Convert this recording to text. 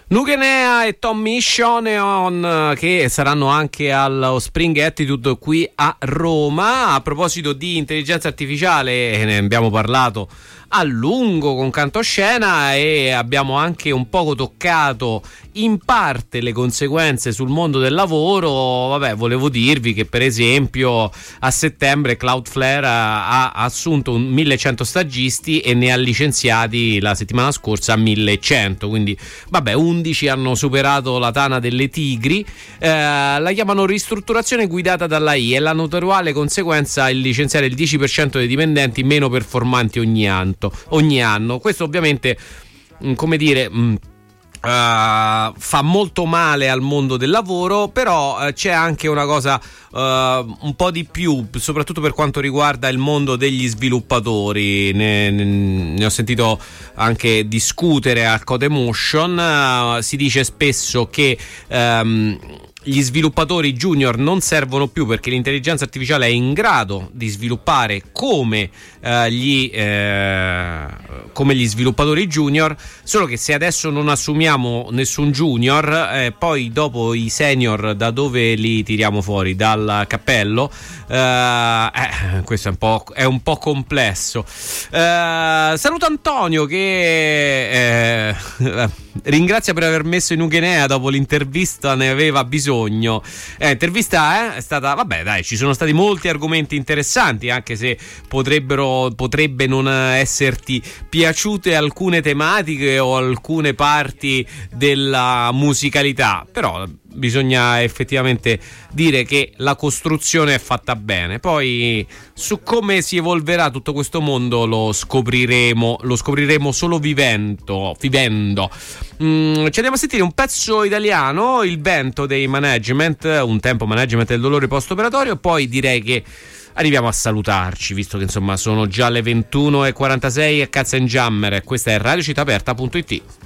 Nugenea e Tommy Shoneon, che saranno anche allo Spring Attitude qui a Roma. A proposito di intelligenza artificiale, ne abbiamo parlato a lungo con Cantoscena e abbiamo anche un poco toccato in parte le conseguenze sul mondo del lavoro. Vabbè, volevo dirvi che per esempio a settembre Cloudflare ha assunto 1100 stagisti e ne ha licenziati la settimana scorsa 1100, quindi vabbè, 11 hanno superato la tana delle tigri. La chiamano ristrutturazione guidata dall'AI, è la naturale conseguenza il licenziare il 10% dei dipendenti meno performanti ogni anno. Questo ovviamente, come dire, fa molto male al mondo del lavoro, però c'è anche una cosa un po' di più, soprattutto per quanto riguarda il mondo degli sviluppatori. Ne ho sentito anche discutere al Codemotion. Si dice spesso che gli sviluppatori junior non servono più perché l'intelligenza artificiale è in grado di sviluppare come gli sviluppatori junior, solo che se adesso non assumiamo nessun junior, poi dopo i senior da dove li tiriamo fuori? Dal cappello? Questo è un po' complesso. Saluto Antonio che ringrazia per aver messo in Nugenea dopo l'intervista, ne aveva bisogno. Intervista è stata, vabbè dai, ci sono stati molti argomenti interessanti, anche se potrebbe non esserti piaciute alcune tematiche o alcune parti della musicalità, però bisogna effettivamente dire che la costruzione è fatta bene. Poi su come si evolverà tutto questo mondo lo scopriremo solo vivendo. Ci andiamo a sentire un pezzo italiano, Il vento dei Management, un tempo Management del dolore post-operatorio, poi direi che arriviamo a salutarci, visto che insomma sono già le 21:46 e Katzenjammer, e questa è radiocitaaperta.it.